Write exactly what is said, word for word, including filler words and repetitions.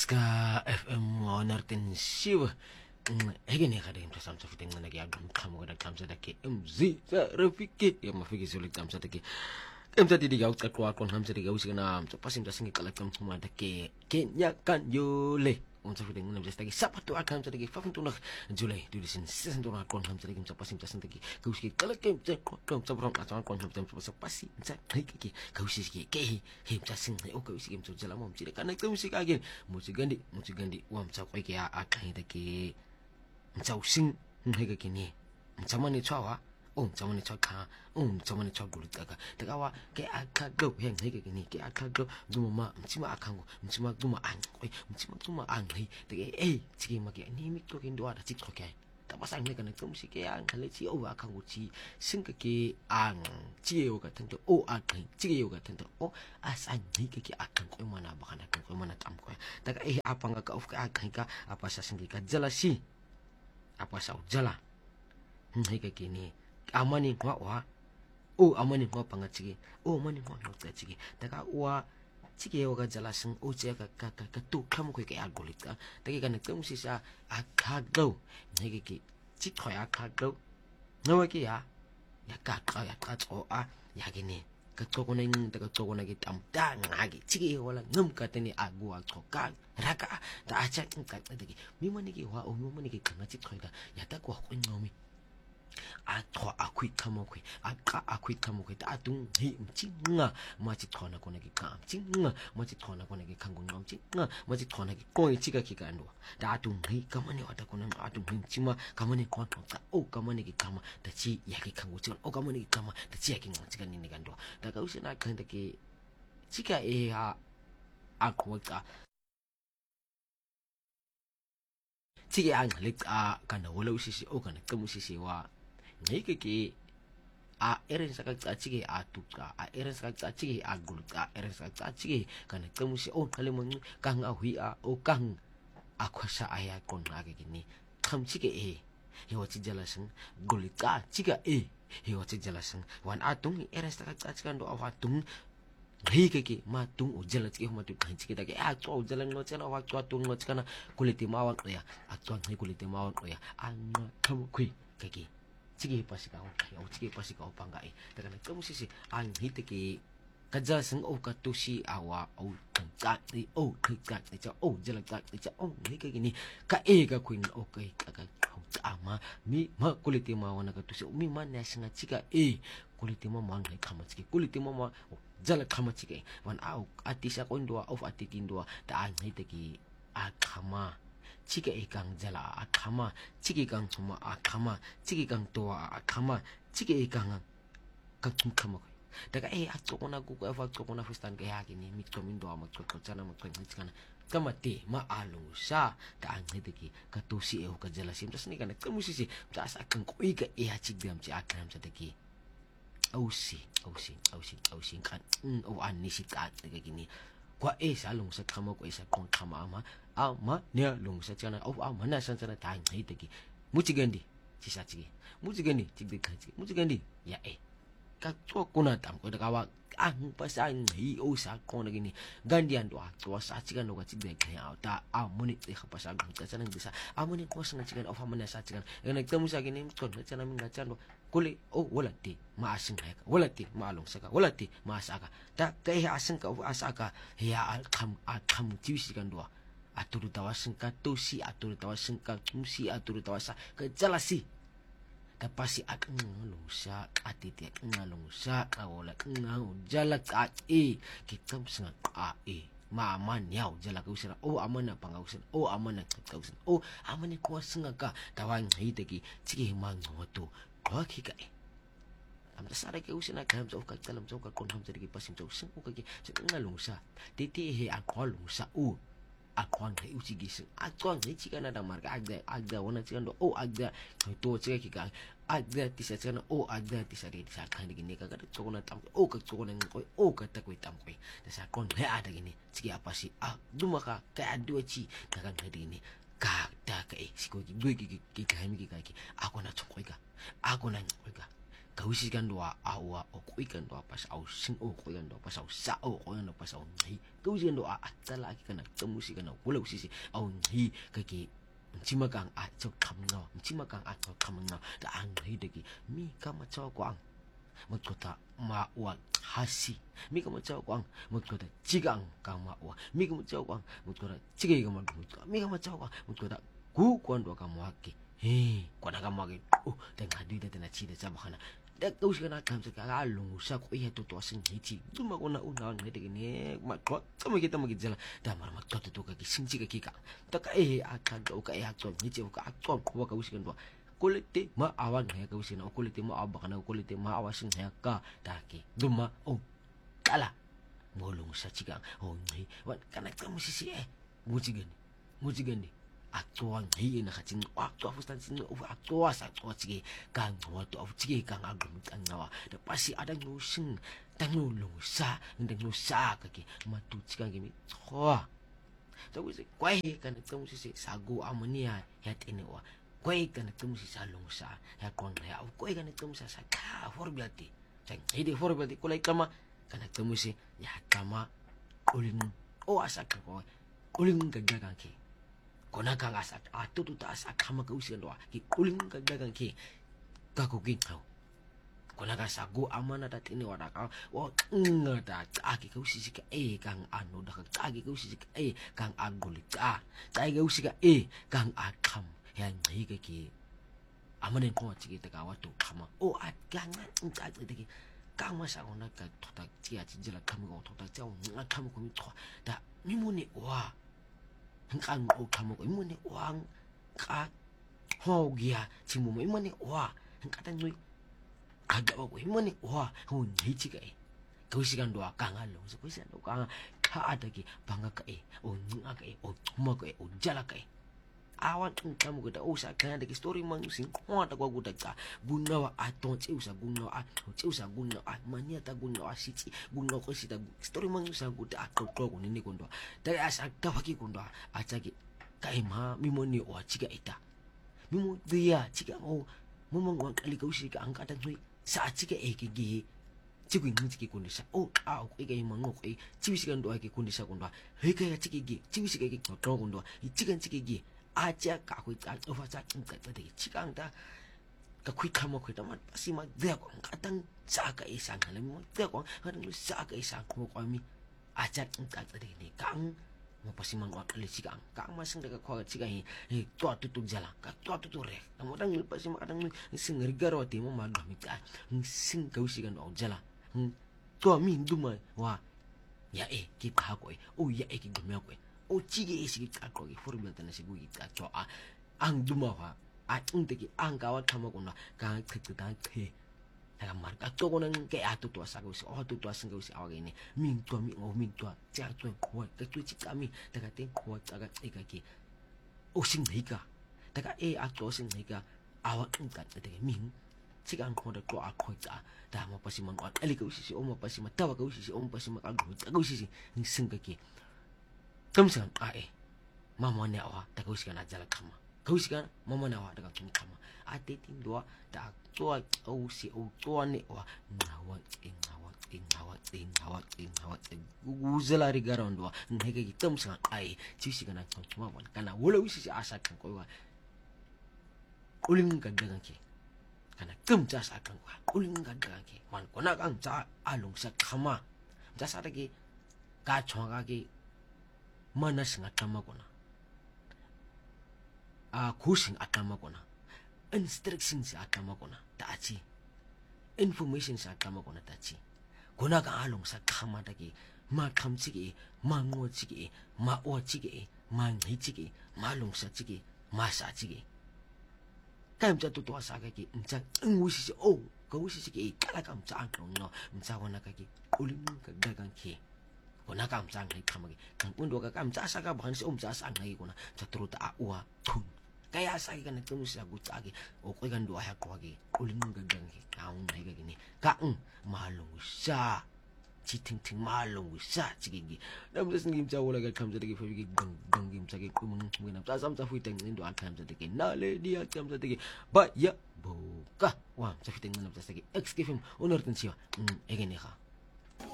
Ska F M wanartensiwa hegene kada imta samsa fiting na nagi agam kamu kada kamsa dake mz sa rafiki ya mafiki sulit kamsa dake imta tidi gaut ka kwa kon hamsa diga usik na amsa pasim ta singi kalak kam kuma dake kenya kan yole onsa fiting na mzesta dake sapatu akam sa dake fafin tunak julai du disin season tunak kon hamsa dake imsa pasim ta singi dake kauski kalak kam sa kon sa bram asan kon hamsa imsa pasi imsa kiki kausi ki ke himsa sing o kausi imsa jala mom sire kana kausi again musigandi musigandi wam sa kwai ke akai dake mtsau sing hega kini mtsamani chawa o mtsamani chaka o mtsamani chagulu taka takawa ke akago heng hega kini ke akago duma mtsima akango mtsima duma an oi mtsima duma an hei teke eh tiki maki ni mikto kindo ada tikro kai tapasang hega na tumsi ke an kale chi o akango chi singa ke an chi o ka tanto o akai chi o ka tanto o asan hega ke akango mana bakana akango mana tamko taka eh apa nga ka of ka akai ka apa sa singi ka jalasi apa sau jala hega kini amani ngwa wa o amani ngwa panga chigi o amani ngwa ngwa chigi taka wa chigi yoga jala sing o che ka ka ka tu kham ko ke agolika taki kan tum si sa akaglo hega ki chi khoya akaglo ngawa ki ya ya ka ka ya ka cho a ya gini ka cho ko nang taka cho ko na ki tam ta ngagi chigi wala ngam ka tani agu a cho ka raka ta acha ka taki mi mani ki wa o mi mani ki kanga chi khoya ya ta ko ko ngomi a tho a khui khamo khui a ka a khui khamo khui ta tung hi chi nga ma chi thona ko na ki kam chi nga ma chi thona ko na ki khangu ngam chi nga ma chi thona ki ko chi ka ki ka ndo ta tung hi kamani wa ta ko na a tung hi chi ma kamani ko ta o kamani ki kama ta chi ya ki khangu chi o kamani ki kama ta chi ya ki ngam chi ka ni ni ka ndo ta ka usina kan ta ki chi ka e ha a ko ta chi ya ang lik a kana wala usisi o kana kamusisi wa ngai ke a eren saka tsachige a tuka a eren saka tsachige a gulka a eren saka tsachige kana kamusi o kalemon kang a hui a o kang a kwasa aya kon age gini kamchige e hewa chi jalasan gulka chiga e hewa chi jalasan wan atung eren saka tsachiga ndo a tung hei ke ma tung o jala chi ma tu kan chi ke a to jala no chana wa to tung no chana kuliti ma wa ya a to ngai kuliti ma wa ya a kam kui ke ke chigi pasika o o chigi pasika o pangai daga na kamu sisi ang hite ki kaja sing o ka tusi awa o ka ti o ka ti cha o jala ka ti cha o ni ka gini ka e ka kuin o kai ka ka ama mi ma kuliti ma wana ka tusi mi ma na singa chiga e kuliti ma ma ngai kama chigi kuliti ma ma jala kama chigi wan au atisa ko ndo of atikindo ta ang hite ki a kama chiga ikang jala akama chiga ikang chuma akama chiga ikang toa akama chiga ikang kakum kama daga eh atokona ku ka fa tokona fustan ka yakini mit komindo ama ko chana ma ko ngitskana kamate ma alusa ta angitiki ka tosi e ka jala sim tasni kana kamusisi ta sa kan ko iga e ha chigdam chi akram sa daki ausi ausi ausi ausi kan o anisi ka daga gini kwa e sa long sa kama ko isa kon kama ama ama nya long sa chana au ama na san chana ta ngai tagi muchigandi chi sa chi muchigandi chigde ka chi muchigandi ya e ka to kuna tam ko daga wa ang pasa ngai o sa kon gini gandian do to sa chi kan no ka chigde ka ya ta amuni e ka pasa gang ta chana bisa amuni ko sa chi kan of amana sa chi kan ena tamu sa gini kon na chana min ga chano kuli o wala ti maasing ka wala ti maalong saka wala ti maasaka ta kay asing ka asaka ya al kam al kam tiwisi kan doa aturu tawasin ka tusi aturu tawasin ka tumsi aturu tawasa ka jalasi ta pasi ak nglusa atiti ak nglusa awala ngau jalak at e kitam singa a e maaman yaw jala ka usira o amana pangausin o amana kausin o amani ko singa ka tawang hiteki chigi mangoto Waki ka eh. Am tasara ke usina kam so ka talam so ka kon ham jadi pasim so sing ko ke ngalung sa. Titi he akolung sa u. Akon he uci gis. Akon he chika na da marka agda agda wana chika ndo o agda to chika ki ka agda tisa chika o agda tisa ri tisa kan gini ka ka to na tam o ka to na ko o ka ta ko tam ko. Tasa kon he ada gini. Chiki apa si ah duma ka ka adu chi ka kan gini. Ka ta ka eh siko ki gwe ki ki ka mi ki ka ki. Ako na chokoi ka. Ako na chokoi ka. kausi kan doa awa o kuikan doa pas au sing o kuikan doa pas au sa o kuikan doa pas au ngai kausi kan doa atala ki kana temusi kana wala usisi au ngai kaki mchima kang a chok kham no mchima kang a chok kham no da ang ngai de ki mi kama chok kwang một cái ta ma wa hasi mi ka mo chao kwang một cái ta chigang ka ma wa mi ka mo chao kwang một cái ta chige ka ma mi ka mo chao kwang một cái ta gu kwan do ka mo ki he kwa na ka ma ki o ta nga di da na chi da sa ma khana da kau shi kana kam sa ka lu sa ko ye to to sing hi chi du ma ko na u na ngai de ni ma ko ta ma ki ta ma ki jala da ma ma to to ka ki sing chi ka ki ka ta ka e a ka do ka e a to ni chi ka a to ko ka u shi kan do kulite ma awan he ka usina kulite ma abakana kulite ma awasin he ka taki duma o kala molong sa chigang o ngai wan kana ka musisi e mujigani mujigani aktuan hi na kachin aktu afustan sin o aktu sa to chige kang wa to of chige kang agum kan nawa da pasi ada ngusin tanulong sa ndang sa ka ki matu chigang mi tho so wisi kwai kana ka musisi sagu amania het ini wa koi kana tum si salong sa ya kon ya koi kana tum sa sa ka forbiati sang ide forbiati kulai kama kana tum si ya kama ulin o asa ko ulin ka jagan ki kona ka asa atu tu ta asa kama ka usian doa ki ulin ka jagan ki ka ko kin kau kona ka sa go amana ta tini wada ka o ngada ta ki ka usi ka e kang anu da ka ki ka usi ka e kang aguli ta ta ka usi ka e kang akam ya ngai ka ki amane ko chi ta ka wa to khama o a ka nga ta ta ki ka ma sa ona ka to ta chi a chi jela kham ko to ta cha nga kham ko mi to da mi mo ni wa kan o kham ko mi mo ni wa ka ho gya chi mo mo ni wa ka ta nui ka ga ko mo ni wa ho ngai chi ka e ko si kan do ka nga lo so ko si do ka ka ada ki banga ka e o nga ka e o mo ka e o jala ka e awan kamu kita usa kana de story mang sing ko ta ko guta ka gunna wa aton ci usa gunna a ci usa gunna a mania ta gunna a sici gunna ko sita story mang usa guta a ko ko ni kondo dari asa ka paki kondo a chaki kai ma mi moni o chika ita mi mo dia chika mo mo mang kali ka usi ka angkata nui sa chika e ke gi ci ko ngi chiki kondo sa o a ko e mang ko e ci wisi kan do ke kondo sa kondo he ka chiki gi ci wisi ka ke ko kondo i chika chiki gi aja ka ku ta over ta kin ka ta de chigang da ka ku ka mo ku ta ma si ma de ko ka tang sa ka isang hala mo de ko ka tang sa ka isang ko ko mi aja kin ka ta de ni kang mo pa si mang wa ka le chigang kang ma sing de ka ko chigang hi to tu tu jala ka to tu tu re mo dang pa si ma dang sing rigaro ti mo ma ga mi ta sing ka usi kan o jala to mi nduma wa ya e ki ka ko o ya e ki gumya ko o chige isi ka ko ki formula tan si bugi ka cho a ang duma wa a unte ki ang ka wa thama ko na ka khit ta the ta mar ka to ko nang ke a tu to sa ko si o tu to sang ko si a ga ni min to mi o min to cha to ko ka tu chi ka mi ta ka ten ko ta ka e ka ki o sing nei ka ta ka e a to sing nei ka a wa un ka ta ke min chi ka ko da ko a ko ta da mo pa si man ko ali ko si si o mo pa si ma ta wa ko si si o mo pa si ma ka ko si si ni sing ka ki kamsan ae mama ne awa ta ko sikana jala kama ko sikana mama ne awa ta kin kama a te tin do ta to o si o to ne wa nawa in nawa in nawa in nawa in nawa guzala ri garon do ne ke kamsan ae chi sikana kuma wan kana wala wisi si asa kan ko wa ulin kan daga ke kana kamja sa kan ko ulin kan daga ke man ko na kan ja alung sa kama ja sa ta ke ka chonga ke mana sing atama kona a kusing atama kona instructions atama kona tachi information sa atama kona tachi kona ka along sa khama dagi ma kham chigi ma ngo chigi ma o chigi ma ngi chigi ma long sa chigi ma sa chigi kam cha tu to sa ka ki ncha ngu si o ko si chigi kala kam cha ang no ncha kona ka ki ulin ka dagang ki kona kam sang ngai khamagi kan undo ka kam sa ka ban si om sa sang ngai kona chatru ta awa thun kaya sa ka na tum sa gut agi o ko kan do ha ko agi ulin ga gang ki kaung ngai ga ni ka ng malung sa cheating ting malong sa chiki namza singimjawula ke qhamza ke fike qing qing ngimtsa ke quma ngcumena msa samtsa fuita ngindo aqhamza ke nale dia qhamza ke ba ya boka wa msa fuita ngcina msa ke X K F M unortensiwa egenega